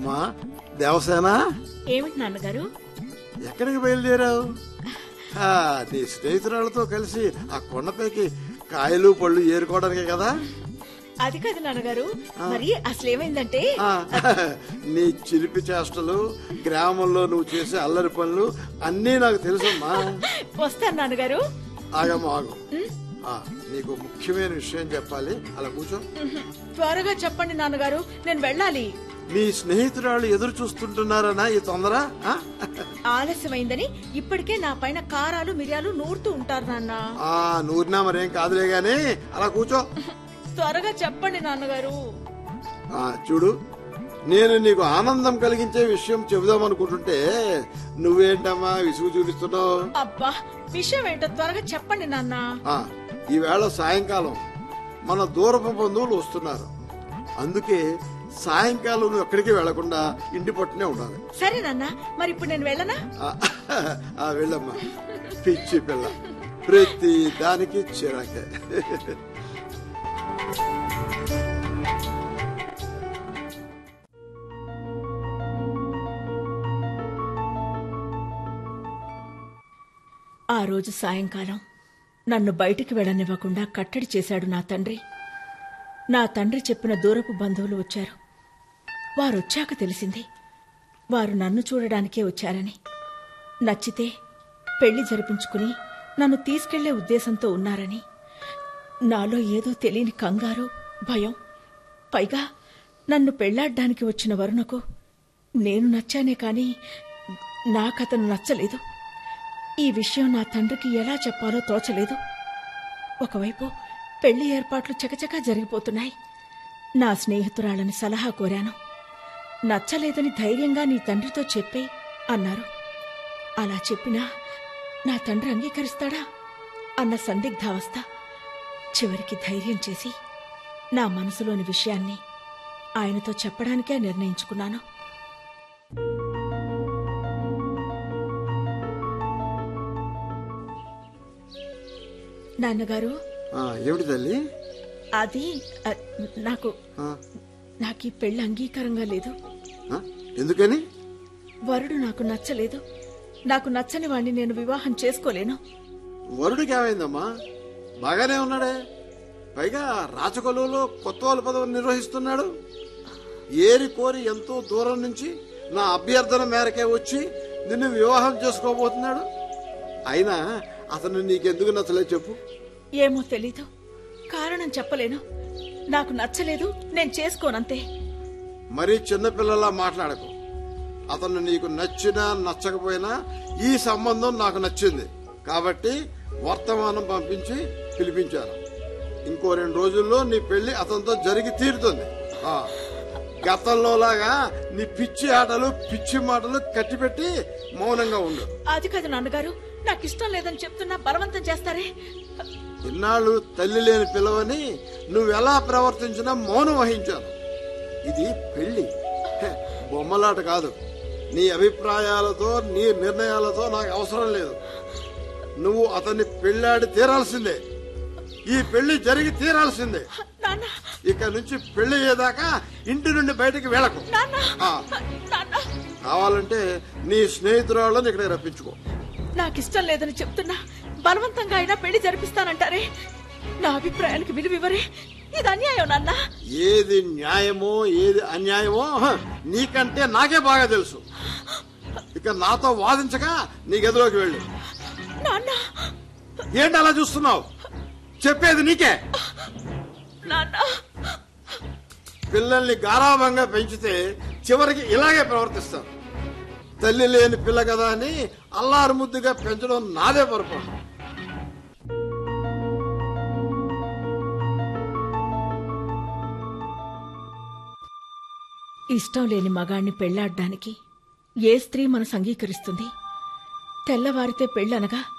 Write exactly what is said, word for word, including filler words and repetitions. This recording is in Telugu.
అమ్మా దేవసేన, ఏమిటి నాన్నగారు? ఎక్కడికి బయలుదేరావు? నీ స్నేహితురాలతో కలిసి ఆ కొండపైకి కాయలు పళ్ళు ఏరుకోవడానికే కదా? అది కాదు నాన్నగారు, మరి అసలేమైందంటే నీ చిలిపి చేష్టలు, గ్రామంలో నువ్వు చేసే అల్లరి పనులు అన్నీ నాకు తెలుసమ్మా. వస్తాను నాన్నగారు. ఆగమ్మ ఆగు, నీకు ముఖ్యమైన విషయం చెప్పాలి. అలా కూర్చో. త్వరగా చెప్పండి నాన్నగారు, నేను వెళ్ళాలి. మీ స్నేహితురాలు ఎదురు చూస్తుంటున్నారనా ఈ తొందర? ఆలస్యమైందని ఇప్పటికే నా పైన కారాలు మిరియాలు నూరుతూ ఉంటారు నాన్న. ఆ నూరినా మరేం కాదులే గాని అలా కూర్చో. త్వరగా చెప్పండి నాన్నగారు. ఆ చూడు, నేను నీకు ఆనందం కలిగించే విషయం చెబుదాం అనుకుంటుంటే నువ్వేంటమ్మా విసుగు చూపిస్తున్నావు? అబ్బా, విషయం ఏంటో త్వరగా చెప్పండి నాన్న. ఈవేళ సాయంకాలం మన దూరపు బంధువులు వస్తున్నారు. అందుకే సాయంకాలం నువ్వు ఎక్కడికి వెళ్లకుండా ఇంటి పట్టునే ఉండాలి. సరే నాన్న, మరి ఇప్పుడు నేను వెళ్ళనా? వెళ్ళమ్మా, పిచ్చి పిల్ల, ప్రతి దానికి చిరాకే. ఆ రోజు సాయంకాలం నన్ను బయటికి వెళ్ళనివ్వకుండా కట్టడి చేశాడు నా తండ్రి. నా తండ్రి చెప్పిన దూరపు బంధువులు వచ్చారు. వారొచ్చాక తెలిసింది వారు నన్ను చూడడానికే వచ్చారని. నచ్చితే పెళ్లి జరిపించుకుని నన్ను తీసుకెళ్లే ఉద్దేశంతో ఉన్నారని. నాలో ఏదో తెలియని కంగారు, భయం. పైగా నన్ను పెళ్లాడ్డానికి వచ్చిన వరుణకు నేను నచ్చానే కాని నాకతను నచ్చలేదు. ఈ విషయం నా తండ్రికి ఎలా చెప్పాలో తోచలేదు. ఒకవైపు పెళ్లి ఏర్పాట్లు చకచకా జరిగిపోతున్నాయి. నా స్నేహితురాలని సలహా కోరాను. నచ్చలేదని ధైర్యంగా నీ తండ్రితో చెప్పే అన్నారు. అలా చెప్పినా నా తండ్రి అంగీకరిస్తాడా అన్న సందిగ్ధావస్థ. చివరికి ధైర్యం చేసి నా మనసులోని విషయాన్ని ఆయనతో చెప్పడానికే నిర్ణయించుకున్నాను. నాన్నగారు, ఏమిటి తల్లి? అది నాకు నాకు ఈ పెళ్లి అంగీకారంగా లేదు. ఎందుకని? వరుడు నాకు నచ్చలేదు. నాకు నచ్చని వాణ్ణి నేను వివాహం చేసుకోలేను. వరుడికి ఏమైందమ్మా? బాగానే ఉన్నాడే. పైగా రాచకొలువులో కొత్త పదవిని నిర్వహిస్తున్నాడు. ఏరి కోరి ఎంతో దూరం నుంచి నా అభ్యర్థన మేరకే వచ్చి నిన్ను వివాహం చేసుకోబోతున్నాడు. అయినా అతను నీకెందుకు నచ్చలేదు చెప్పు? ఏమో తెలీదు, కారణం చెప్పలేను. నాకు నచ్చలేదు, నేను చేసుకోనంతే. మరీ చిన్నపిల్లలా మాట్లాడకు. అతను నీకు నచ్చినా నచ్చకపోయినా ఈ సంబంధం నాకు నచ్చింది కాబట్టి వర్తమానం పంపించి పిలిపించాను. ఇంకో రెండు రోజుల్లో నీ పెళ్లి అతనితో జరిగి తీరుతుంది. గతంలోలాగా నీ పిచ్చి ఆటలు పిచ్చి మాటలు కట్టిపెట్టి మౌనంగా ఉండు. అది కాదు నాన్నగారు, నాకు ఇష్టం లేదని చెప్తున్నా బలవంతం చేస్తారే. ఇన్నాళ్ళు తల్లి లేని పిల్లవని నువ్వెలా ప్రవర్తించినా మౌనం వహించాను. ఇది పెళ్లి, బొమ్మలాట కాదు. నీ అభిప్రాయాలతో నీ నిర్ణయాలతో నాకు అవసరం లేదు. నువ్వు అతన్ని పెళ్లాడి తీరాల్సిందే. ఈ పెళ్లి జరిగి తీరాల్సిందే. ఇక నుంచి పెళ్లి అయ్యేదాకా ఇంటి నుండి బయటికి వెళ్ళకు. కావాలంటే నీ స్నేహితురాళ్ళని ఇక్కడ రప్పించుకో. నాకిష్టం లేదని చెప్తున్నా బలవంతంగా అయినా పెళ్లి జరిపిస్తానంటారే. నా అభిప్రాయానికి విలువివ్వరే. ఇది అన్యాయం నాన్న. ఏది న్యాయమో ఏది అన్యాయమో నీకంటే నాకే బాగా తెలుసు. ఇక నాతో వాదించక నీ గదిలోకి వెళ్ళు. నాన్న, ఏంటి అలా చూస్తున్నావు? చెప్పేది నీకే. నాన్న, పిల్లల్ని గారాభంగా పెంచితే చివరికి ఇలాగే ప్రవర్తిస్తారు. తల్లి లేని పిల్ల కదా అని అల్లారు ముద్దుగా పెంచడం నాదే పొరపాటు. ఇష్టం లేని మగాణ్ణి పెళ్లాడ్డానికి ఏ స్త్రీ మనసు అంగీకరిస్తుంది? తెల్లవారితే పెళ్లనగా